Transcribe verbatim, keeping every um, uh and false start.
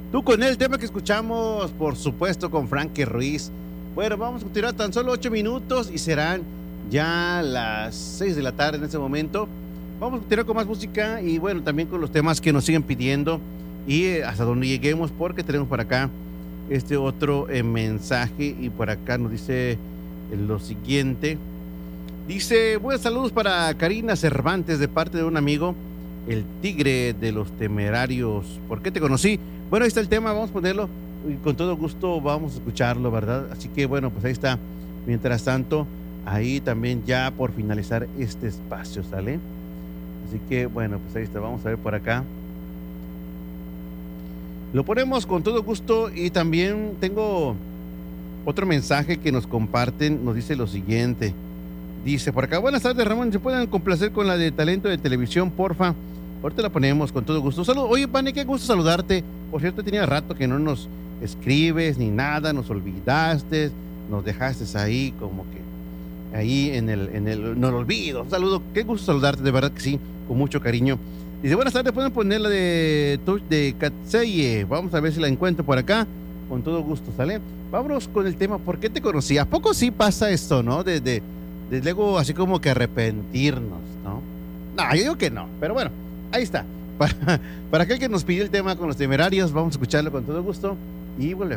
Tú con el tema que escuchamos, por supuesto, con Frankie Ruiz. Bueno, vamos a continuar tan solo ocho minutos y serán ya las seis de la tarde en ese momento. Vamos a continuar con más música y bueno, también con los temas que nos siguen pidiendo y eh, hasta donde lleguemos, porque tenemos por acá este otro eh, mensaje y por acá nos dice eh, lo siguiente. Dice, buenos saludos para Karina Cervantes de parte de un amigo, el tigre de los temerarios. ¿Por qué te conocí? Bueno, ahí está el tema, vamos a ponerlo y con todo gusto vamos a escucharlo, ¿verdad? Así que bueno, pues ahí está. Mientras tanto, ahí también ya por finalizar este espacio, ¿sale? Así que bueno, pues ahí está, vamos a ver por acá. Lo ponemos con todo gusto y también tengo otro mensaje que nos comparten, nos dice lo siguiente. Dice por acá, buenas tardes Ramón, ¿se pueden complacer con la de talento de televisión, porfa? Ahorita la ponemos con todo gusto. Saludos, oye Pane, qué gusto saludarte. Por cierto, tenía rato que no nos escribes ni nada, nos olvidaste, nos dejaste ahí como que ahí en el, en el, en el olvido. Un saludo, qué gusto saludarte, de verdad que sí, con mucho cariño. Dice, buenas tardes, pueden poner la de Touch de Katseye. Vamos a ver si la encuentro por acá. Con todo gusto, ¿sale? Vámonos con el tema, ¿por qué te conocí? ¿A poco sí pasa esto, no? De, de, de luego así como que arrepentirnos, ¿no? No, yo digo que no, pero bueno, ahí está. Para, para aquel que nos pidió el tema con los temerarios, vamos a escucharlo con todo gusto y volvemos.